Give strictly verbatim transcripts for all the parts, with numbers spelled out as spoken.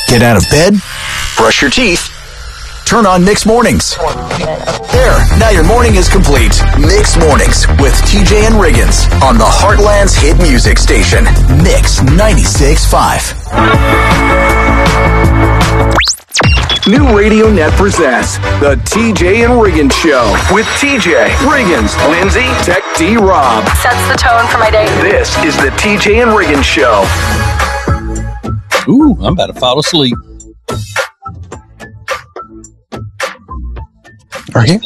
Get out of bed, brush your teeth, turn on Mix Mornings. There, now your morning is complete. Mix Mornings with T J and Riggins on the Heartland's hit music station, Mix ninety-six point five. New Radio Net presents the T J and Riggins Show with T J, Riggins, Lindsay, Tech D Rob. Sets the tone for my day. This is the T J and Riggins Show. Ooh, I'm about to fall asleep. Are you?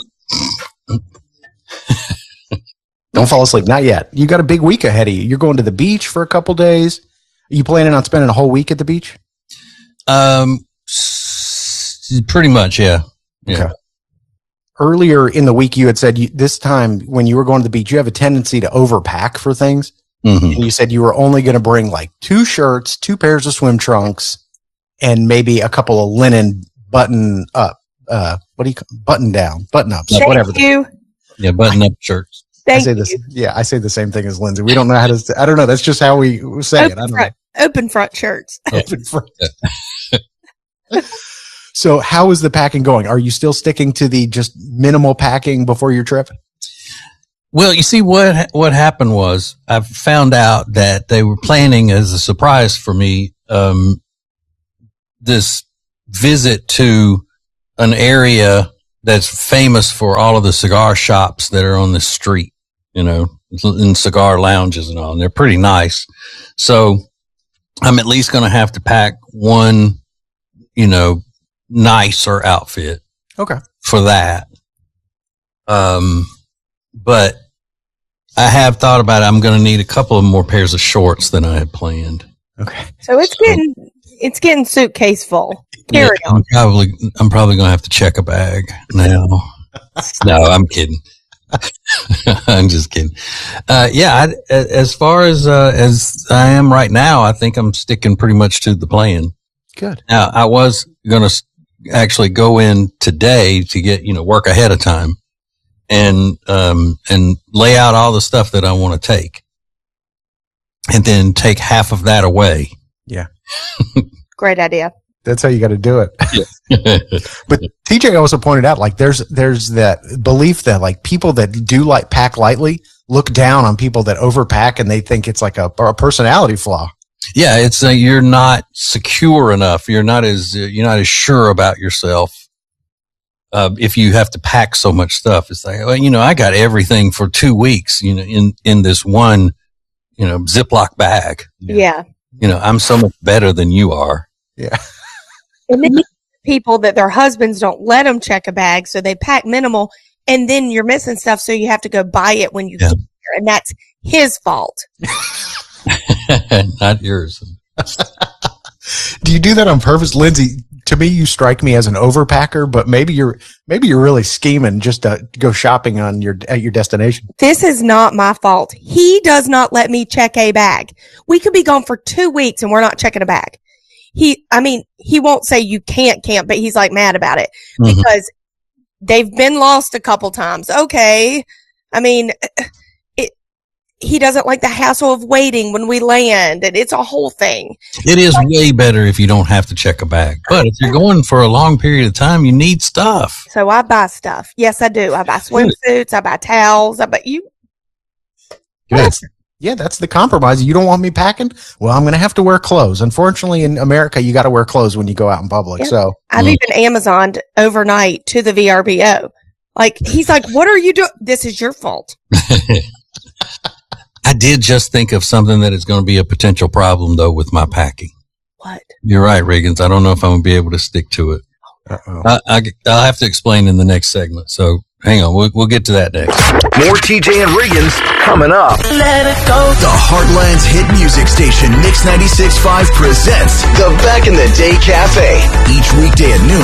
Don't fall asleep. Not yet. You got a big week ahead of you. You're going to the beach for a couple days. Are you planning on spending a whole week at the beach? Um, s- pretty much, yeah. Yeah. Okay. Earlier in the week, you had said you, this time when you were going to the beach, you have a tendency to overpack for things. Mm-hmm. And you said you were only going to bring like two shirts, two pairs of swim trunks, and maybe a couple of linen button up, uh, what do you call button down, button ups, Thank whatever. you. Yeah, button up shirts. Thank I say you. this. Yeah, I say the same thing as Lindsay. We don't know how to. I don't know. That's just how we say it. I Open don't front, open front shirts. know. Open front. So, how is the packing going? Are you still sticking to the just minimal packing before your trip? Well, you see what what happened was I found out that they were planning as a surprise for me um, this visit to an area that's famous for all of the cigar shops that are on the street, you know, in cigar lounges and all. And they're pretty nice. So I'm at least going to have to pack one, you know, nicer outfit. Okay. For that. Um, but I have thought about it. I'm going to need a couple of more pairs of shorts than I had planned. Okay. So it's getting it's getting suitcase full. Carry Yeah, on. I'm probably, I'm probably going to have to check a bag now. No, I'm kidding. I'm just kidding. Uh, yeah, I, as far as, uh, as I am right now, I think I'm sticking pretty much to the plan. Good. Now, I was going to actually go in today to get, you know, work ahead of time and, um, and lay out all the stuff that I want to take and then take half of that away. Yeah. Great idea. That's how you got to do it. Yeah. But T J also pointed out, like, there's there's that belief that, like, people that do like pack lightly look down on people that overpack, and they think it's like a, a personality flaw. Yeah, it's uh, you're not secure enough. You're not as uh, you're not as sure about yourself. Uh, if you have to pack so much stuff, it's like, well, you know, I got everything for two weeks. You know, in in this one, you know, Ziploc bag. Yeah. You know, I'm so much better than you are. Yeah. And then people that their husbands don't let them check a bag, so they pack minimal, and then you're missing stuff, so you have to go buy it when you Yeah. get there, and that's his fault. Not yours. Do you do that on purpose, Lindsay? To me, you strike me as an overpacker, but maybe you're maybe you're really scheming just to go shopping on your at your destination. This is not my fault. He does not let me check a bag. We could be gone for two weeks and we're not checking a bag. He, I mean, he won't say you can't camp, but he's like mad about it Mhm. because they've been lost a couple times. Okay. I mean, it, he doesn't like the hassle of waiting when we land, and it's a whole thing. It is way better if you don't have to check a bag. But if you're going for a long period of time, you need stuff. So I buy stuff. Yes, I do. I buy swimsuits. I buy towels. I buy you. That's, yeah, that's the compromise. You don't want me packing? Well, I'm going to have to wear clothes. Unfortunately, in America, you got to wear clothes when you go out in public. Yep. So I've Mm. even Amazoned overnight to the V R B O. Like, he's like, what are you doing? This is your fault. I did just think of something that is going to be a potential problem, though, with my packing. What? You're right, Riggins. I don't know if I'm going to be able to stick to it. uh-oh. I, I, I'll have to explain in the next segment. So hang on. We'll, we'll get to that next. More T J and Riggins coming up. Let it go. The Heartland's hit music station, Mix ninety-six point five presents the Back in the Day Cafe. Each weekday at noon.